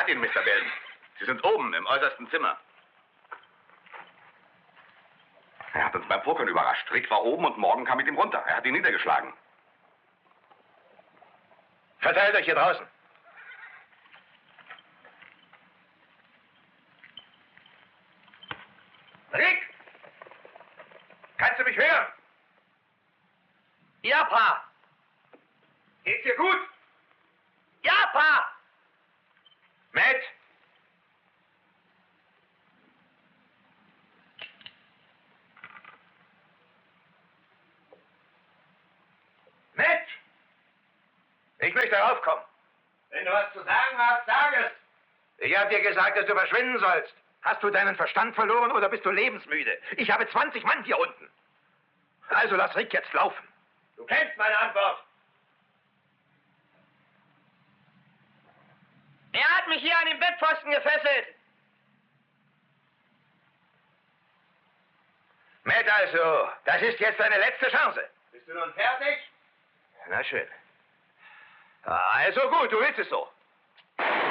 hat ihn, Mr. Belden. Sie sind oben, im äußersten Zimmer. Er hat uns beim Pokern überrascht. Rick war oben und Morgan kam mit ihm runter. Er hat ihn niedergeschlagen. Verteilt euch hier draußen. Rick! Kannst du mich hören? Ja, Pa. Geht's dir gut? Ja, Pa. Matt? Matt? Ich möchte raufkommen. Wenn du was zu sagen hast, sag es. Ich habe dir gesagt, dass du verschwinden sollst. Hast du deinen Verstand verloren oder bist du lebensmüde? Ich habe 20 Mann hier unten. Also lass Rick jetzt laufen. Du kennst meine Antwort. Er hat mich hier an den Bettpfosten gefesselt. Matt, also, das ist jetzt deine letzte Chance. Bist du nun fertig? Na schön. Also gut, du willst es so.